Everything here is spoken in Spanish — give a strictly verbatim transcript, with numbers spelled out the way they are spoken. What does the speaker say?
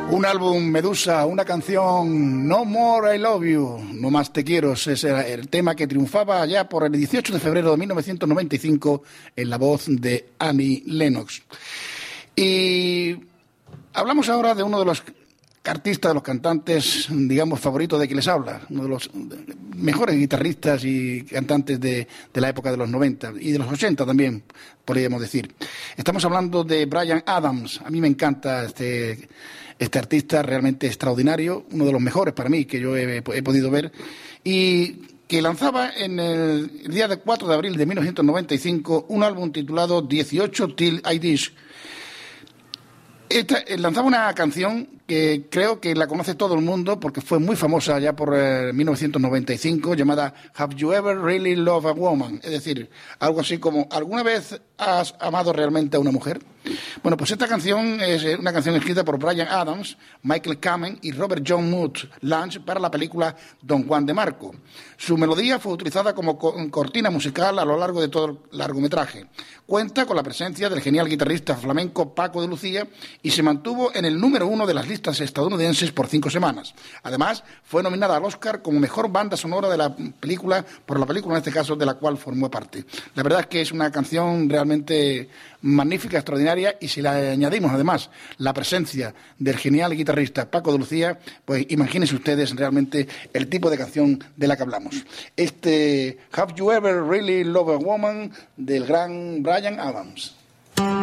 Un álbum Medusa, una canción No More I Love You, No Más Te Quiero, es el tema que triunfaba ya por el dieciocho de febrero de mil novecientos noventa y cinco en la voz de Annie Lennox. Y hablamos ahora de uno de los artistas, de los cantantes, digamos, favoritos de quien les habla, uno de los mejores guitarristas y cantantes de, de la época de los noventa y de los ochenta también, podríamos decir. Estamos hablando de Bryan Adams. A mí me encanta este, este artista, realmente extraordinario, uno de los mejores para mí que yo he, he podido ver, y que lanzaba en el día cuatro de abril de mil novecientos noventa y cinco un álbum titulado dieciocho Till I Dish. Esta, lanzaba una canción que creo que la conoce todo el mundo porque fue muy famosa ya por eh, mil novecientos noventa y cinco, llamada Have You Ever Really Loved a Woman? Es decir, algo así como ¿alguna vez has amado realmente a una mujer? Bueno, pues esta canción es una canción escrita por Bryan Adams, Michael Kamen y Robert John Muth Lange para la película Don Juan de Marco. Su melodía fue utilizada como cortina musical a lo largo de todo el largometraje. Cuenta con la presencia del genial guitarrista flamenco Paco de Lucía y se mantuvo en el número uno de las listas estadounidenses por cinco semanas. Además, fue nominada al Oscar como mejor banda sonora de la película, por la película en este caso de la cual formó parte. La verdad es que es una canción realmente magnífica, extraordinaria, y si le añadimos además la presencia del genial guitarrista Paco de Lucía, pues imagínense ustedes realmente el tipo de canción de la que hablamos. Este Have You Ever Really Loved a Woman del gran Bryan Adams.